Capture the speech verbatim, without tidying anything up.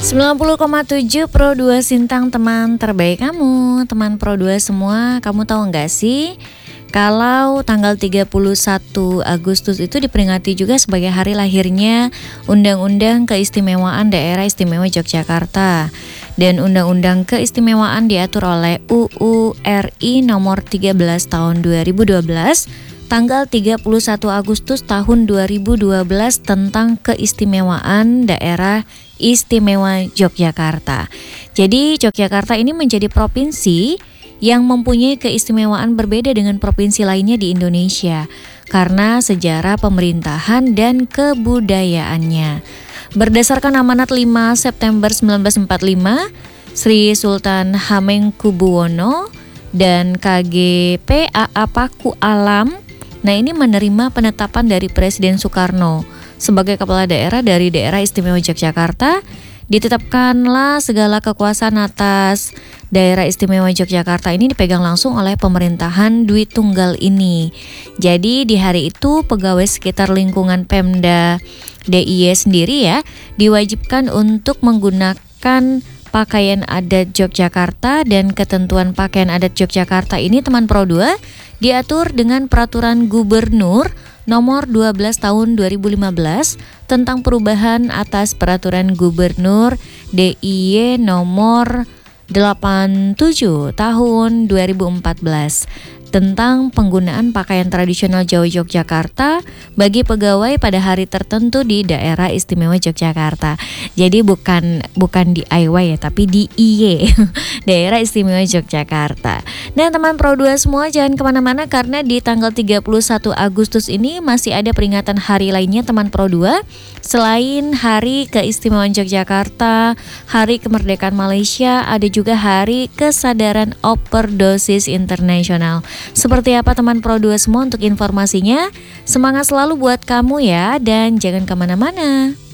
sembilan puluh koma tujuh Pro dua Sintang, teman terbaik kamu. Teman Pro dua semua, kamu tahu nggak sih kalau tanggal tiga puluh satu Agustus itu diperingati juga sebagai hari lahirnya Undang-Undang Keistimewaan Daerah Istimewa Yogyakarta. Dan Undang-Undang Keistimewaan diatur oleh U U R I nomor tiga belas tahun dua ribu dua belas tanggal tiga puluh satu Agustus tahun dua ribu dua belas tentang keistimewaan daerah istimewa Yogyakarta. Jadi Yogyakarta ini menjadi provinsi yang mempunyai keistimewaan berbeda dengan provinsi lainnya di Indonesia karena sejarah pemerintahan dan kebudayaannya. Berdasarkan amanat lima September seribu sembilan ratus empat puluh lima, Sri Sultan Hamengkubuwono dan K G P A A Paku Alam, nah ini menerima penetapan dari Presiden Soekarno sebagai kepala daerah dari daerah istimewa Yogyakarta. Ditetapkanlah segala kekuasaan atas daerah istimewa Yogyakarta ini dipegang langsung oleh pemerintahan Dwi Tunggal ini. Jadi di hari itu pegawai sekitar lingkungan Pemda D I Y sendiri ya diwajibkan untuk menggunakan pakaian adat Yogyakarta, dan ketentuan pakaian adat Yogyakarta ini teman Pro dua diatur dengan peraturan gubernur nomor dua belas tahun dua ribu lima belas tentang perubahan atas peraturan gubernur D I Y nomor delapan puluh tujuh tahun dua ribu empat belas tentang penggunaan pakaian tradisional Jawa Yogyakarta bagi pegawai pada hari tertentu di daerah istimewa Yogyakarta. Jadi bukan bukan D I Y ya, tapi D I Y daerah istimewa Yogyakarta. Nah teman Pro dua semua, jangan kemana-mana karena di tanggal tiga puluh satu Agustus ini masih ada peringatan hari lainnya teman Pro dua. Selain Hari Keistimewaan Yogyakarta, Hari Kemerdekaan Malaysia, ada juga Hari Kesadaran Overdosis Internasional. Seperti apa teman Pro dua semua untuk informasinya? Semangat selalu buat kamu ya, dan jangan kemana-mana.